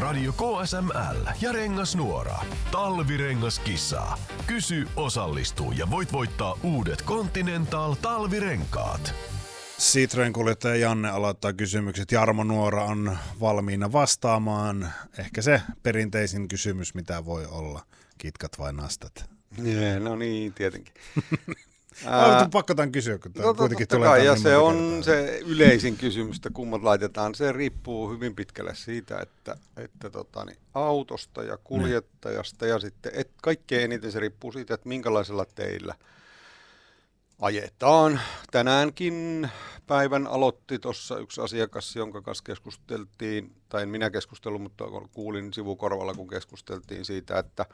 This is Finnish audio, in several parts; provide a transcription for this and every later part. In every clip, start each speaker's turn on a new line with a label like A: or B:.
A: Radio KSML ja Rengasnuora. Talvirengaskissa. Kysy, osallistu ja voit voittaa uudet Continental talvirenkaat.
B: Citroen kuljettaja Janne aloittaa kysymykset. Jarmo Nuora on valmiina vastaamaan. Ehkä se perinteisin kysymys, mitä voi olla. Kitkat vai nastat?
C: No niin, tietenkin.
B: Pakko tämän kysyä, kun tämä kuitenkin
C: tulee kai, ja se on kertaa. Se yleisin kysymys, että kummat laitetaan. Se riippuu hyvin pitkälle siitä, että autosta ja kuljettajasta ja sitten kaikkein eniten se riippuu siitä, että minkälaisella teillä ajetaan. Tänäänkin päivän aloitti tuossa yksi asiakas, jonka kanssa keskusteltiin, tai en minä keskustellut, mutta kuulin sivukorvalla, kun keskusteltiin siitä, että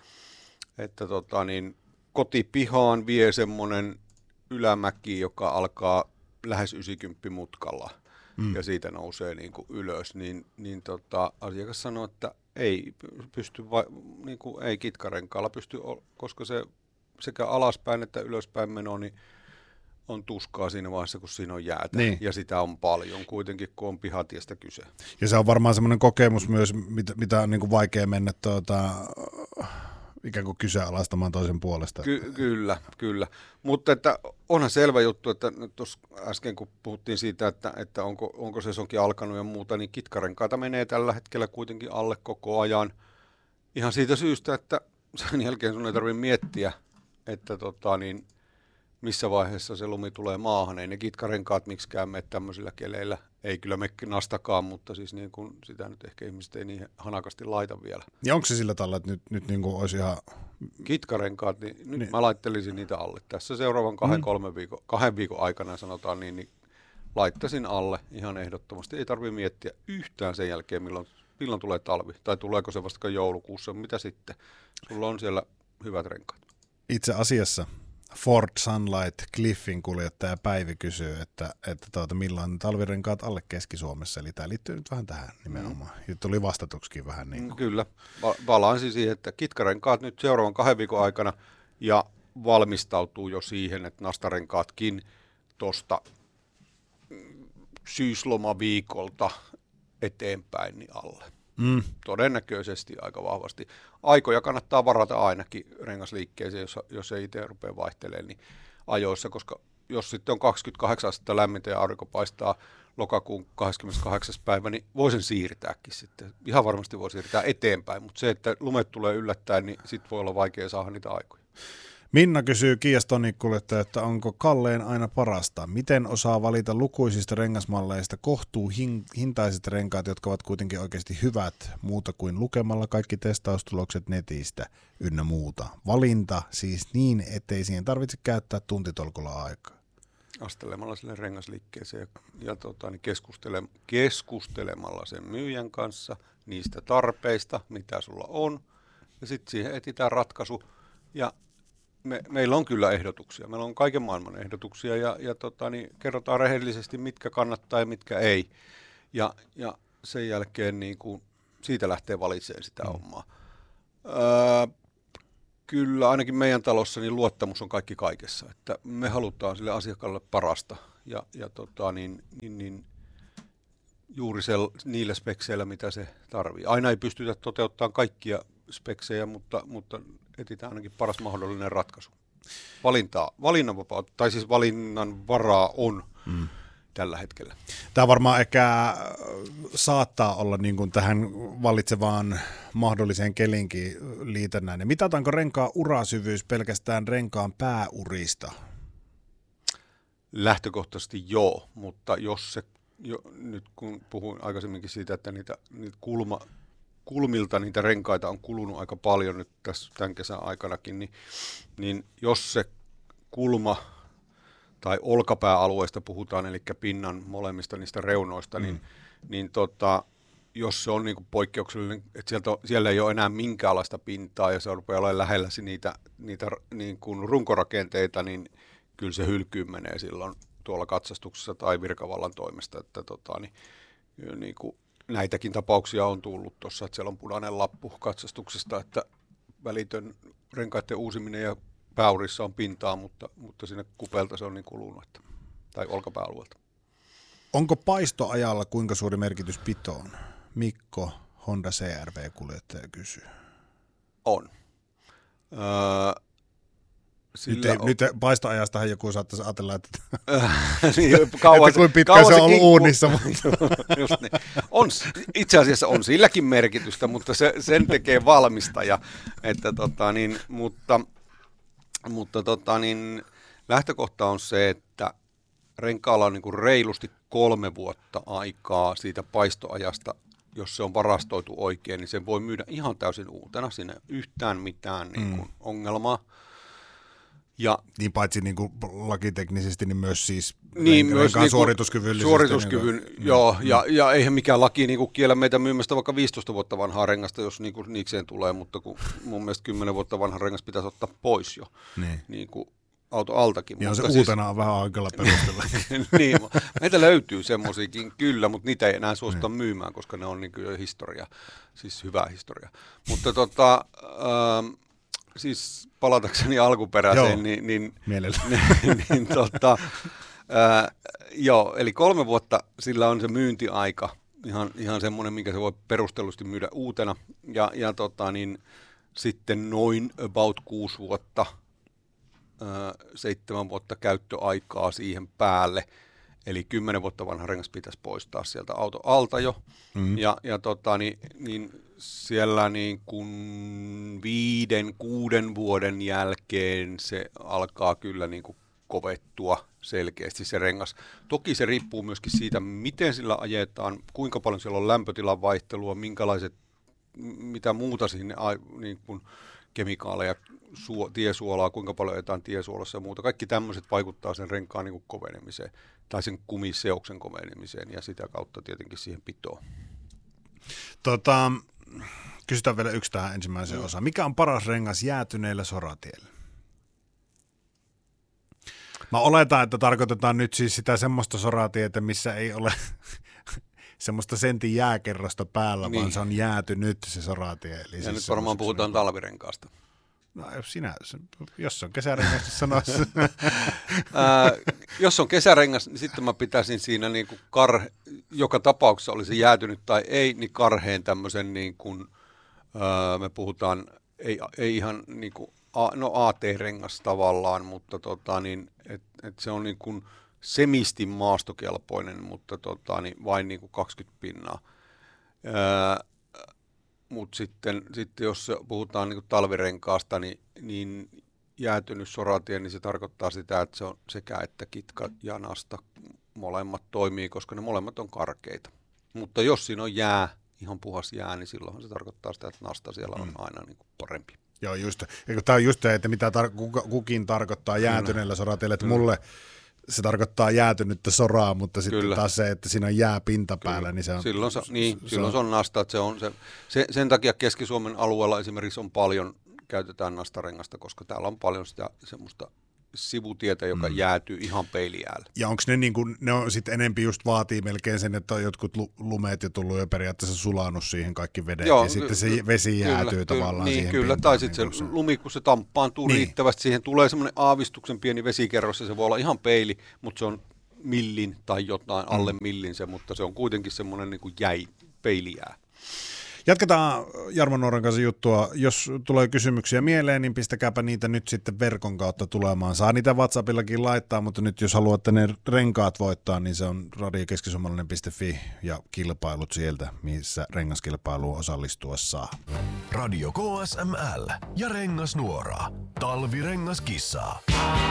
C: kotipihaan vie semmoinen ylämäki, joka alkaa lähes 90 mutkalla ja siitä nousee niin kuin ylös, niin asiakas sanoi, että ei pysty, ei kitkarenkaalla pysty, koska se sekä alaspäin että ylöspäin meno, niin on tuskaa siinä vaiheessa, kun siinä on jäätä. Niin. Ja sitä on paljon kuitenkin, kun on pihatiestä kyse.
B: Ja se on varmaan semmoinen kokemus myös, mitä on niin kuin vaikea mennä ikään kuin kyseenalaistamaan toisen puolesta.
C: Kyllä. Mutta että onhan selvä juttu, että tuossa äsken kun puhuttiin siitä, että onko sesonkin alkanut ja muuta, niin kitkarenkaita menee tällä hetkellä kuitenkin alle koko ajan. Ihan siitä syystä, että sen jälkeen sun ei tarvitse miettiä, että missä vaiheessa se lumi tulee maahan. Ei ne kitkarenkaat miksikään mene tämmöisillä keleillä. Ei kyllä me nastakaan, mutta siis niin kuin sitä nyt ehkä ihmiset ei niin hanakasti laita vielä.
B: Ja onko se sillä tavalla, että nyt niin kuin olisi ihan...
C: Kitkarenkaat, niin nyt mä laittelisin niitä alle. Tässä seuraavan 2 viikon aikana sanotaan niin laittaisin alle ihan ehdottomasti. Ei tarvitse miettiä yhtään sen jälkeen, milloin tulee talvi. Tai tuleeko se vasta joulukuussa, mitä sitten. Sulla on siellä hyvät renkaat.
B: Itse asiassa Ford Sunlight Cliffin kuljettaja Päivi kysyy, että milloin talvirenkaat alle Keski-Suomessa, eli tämä liittyy nyt vähän tähän nimenomaan. Ja tuli vastatuksikin vähän niin kuin.
C: Kyllä, palaan siihen, että kitkarenkaat nyt seuraavan 2 viikon aikana ja valmistautuu jo siihen, että nastarenkaatkin tuosta syyslomaviikolta eteenpäin niin alle. Todennäköisesti aika vahvasti. Aikoja kannattaa varata ainakin rengasliikkeeseen, jos ei itse rupea vaihtelemaan niin ajoissa, koska jos sitten on 28 astetta lämmintä ja aurinko paistaa lokakuun 28. päivä, niin voi sen siirtääkin sitten. Ihan varmasti voi siirtää eteenpäin, mutta se, että lumet tulee yllättäen, niin sitten voi olla vaikea saada niitä aikoja.
B: Minna kysyy Kia Stonic-kuljettaja, että onko kallein aina parasta? Miten osaa valita lukuisista rengasmalleista kohtuuhintaiset renkaat, jotka ovat kuitenkin oikeasti hyvät, muuta kuin lukemalla kaikki testaustulokset netistä ynnä muuta? Valinta siis niin, ettei siihen tarvitse käyttää tuntitolkulla aikaa.
C: Astelemalla sille rengasliikkeeseen ja keskustelemalla sen myyjän kanssa niistä tarpeista, mitä sulla on. Ja sitten siihen etsitään ratkaisu ja meillä on kyllä ehdotuksia. Meillä on kaiken maailman ehdotuksia ja kerrotaan rehellisesti, mitkä kannattaa ja mitkä ei. Ja sen jälkeen niin kuin siitä lähtee valitsemaan sitä omaa. Kyllä ainakin meidän talossa niin luottamus on kaikki kaikessa. Että me halutaan sille asiakkaalle parasta ja juuri niillä spekseillä, mitä se tarvitsee. Aina ei pystytä toteuttamaan kaikkia speksejä, mutta etsitään ainakin paras mahdollinen ratkaisu. Valinnanvapautta, tai siis valinnan varaa on tällä hetkellä.
B: Tämä varmaan ehkä saattaa olla niin kuin tähän vallitsevaan mahdolliseen kelinkin liitännäinen. Mitataanko renkaan urasyvyys pelkästään renkaan pääurista?
C: Lähtökohtaisesti joo, mutta jos se, nyt kun puhuin aikaisemminkin siitä, että niitä kulmilta niitä renkaita on kulunut aika paljon nyt tässä tämän kesän aikanakin, niin jos se kulma tai olkapääalueesta puhutaan, eli pinnan molemmista niistä reunoista, niin jos se on niin kuin poikkeuksellinen, että siellä ei ole enää minkäänlaista pintaa ja se rupeaa olemaan lähellä niitä niin kuin runkorakenteita, niin kyllä se hylkyyn menee silloin tuolla katsastuksessa tai virkavallan toimesta, että niin kuin näitäkin tapauksia on tullut tuossa, että siellä on punainen lappu katsastuksesta, että välitön renkaiden uusiminen ja pääurissa on pintaa, mutta sinne kupelta se on niin kulunut, tai olkapääalueelta.
B: Onko paistoajalla kuinka suuri merkitys pitoon? Mikko Honda CR-V-kuljettaja kysyy.
C: On.
B: Nyt paistoajastahan joku saattaisi ajatella, että,
C: niin,
B: että kuin pitkä se on ollut uunissa.
C: Just niin. Itse asiassa on silläkin merkitystä, mutta sen tekee valmistaja. Että, mutta lähtökohta on se, että renkaalla on niin kuin reilusti 3 vuotta aikaa siitä paistoajasta. Jos se on varastoitu oikein, niin sen voi myydä ihan täysin uutena. Siinä ei ole yhtään mitään niin kuin ongelmaa. Ja,
B: niin paitsi niin kuin lakiteknisesti, niin myös siis
C: myös niin
B: suorituskyvyllisesti.
C: Suorituskyvyn, joo. Ja eihän mikään laki niin kuin kiellä meitä myymästä vaikka 15 vuotta vanhaa rengasta, jos niin kuin niikseen tulee, mutta kun mun mielestä 10 vuotta vanha rengas pitäisi ottaa pois jo. Niin kuin auto altakin.
B: Ja
C: mutta
B: se uutena on vähän aikalla perustella.
C: Niin, meitä löytyy semmoisiakin kyllä, mutta niitä ei enää suosta myymään, koska ne on niin kuin historia, siis hyvä historia. Mutta siis palatakseni alkuperäiseen, joo, eli 3 vuotta sillä on se myyntiaika, ihan semmoinen, minkä se voi perustellusti myydä uutena, ja sitten noin about 6 vuotta, 7 vuotta käyttöaikaa siihen päälle, eli 10 vuotta vanha rengas pitäisi poistaa sieltä auto alta jo, ja siellä niin kuin 5-6 vuoden jälkeen se alkaa kyllä niin kuin kovettua selkeästi se rengas. Toki se riippuu myöskin siitä, miten sillä ajetaan, kuinka paljon siellä on lämpötilan vaihtelua, mitä muuta sinne niin kuin kemikaaleja, tiesuolaa, kuinka paljon ajetaan tiesuolassa ja muuta. Kaikki tämmöiset vaikuttaa sen renkaan niin kuin kovenemiseen tai sen kumiseoksen kovenemiseen ja sitä kautta tietenkin siihen pitoon.
B: Kysytään vielä yksi tähän ensimmäiseen osaan. Mikä on paras rengas jäätyneillä soratiellä? Mä oletan, että tarkoitetaan nyt siis sitä semmoista soratietä, missä ei ole semmoista sentin jääkerrosta päällä, vaan se on jäätynyt se soratie. Eli
C: ja
B: siis
C: nyt varmaan puhutaan talvirenkaasta.
B: No jos on kesärengas, niin sanoisi.
C: Jos on kesärengas, niin sitten mä pitäisin siinä niin kuin joka tapauksessa oli se jäätynyt tai ei, niin karheen tämmöisen niin kuin, me puhutaan, ei ihan niin kuin, AT-rengas tavallaan, mutta et se on niin kuin semisti maastokelpoinen, mutta vain niin kuin 20 pinnaa. Mutta sitten jos puhutaan niin kuin talvirenkaasta, niin jäätynyt soratie, niin se tarkoittaa sitä, että se on sekä että kitka ja nasta molemmat toimii, koska ne molemmat on karkeita. Mutta jos siinä on ihan puhas jää, niin silloin se tarkoittaa sitä, että nasta siellä on aina niin kuin parempi.
B: Joo, just. Tämä on just se, että mitä kukin tarkoittaa jäätyneellä soratiellä, että mulle se tarkoittaa jäätynyttä soraa, mutta sitten taas se, että siinä on jääpinta päällä, niin se on...
C: Silloin se on nasta, että sen takia Keski-Suomen alueella esimerkiksi on paljon, käytetään nastarengasta, koska täällä on paljon sitä semmoista sivutietä, joka jäätyy ihan peilijäällä.
B: Ja onko ne niin kuin, ne on sitten enempi just vaatii melkein sen, että on jotkut lumeet jo tullut jo periaatteessa sulanut siihen kaikki vedet, ja sitten se vesi jäätyy tavallaan siihen
C: pintaan. Kyllä, tai sitten se lumi, kun se tamppaantuu riittävästi, siihen tulee semmoinen aavistuksen pieni vesikerros, ja se voi olla ihan peili, mutta se on millin tai jotain alle millin se, mutta se on kuitenkin semmoinen niin kuin peilijää.
B: Jatketaan Jarmo Nuoran kanssa juttua. Jos tulee kysymyksiä mieleen, niin pistäkääpä niitä nyt sitten verkon kautta tulemaan. Saa niitä WhatsAppillakin laittaa, mutta nyt jos haluatte ne renkaat voittaa, niin se on radiokeskisuomalainen.fi ja kilpailut sieltä, missä rengaskilpailuun osallistua saa.
A: Radio KSML ja Rengasnuora. Talvirengaskissa.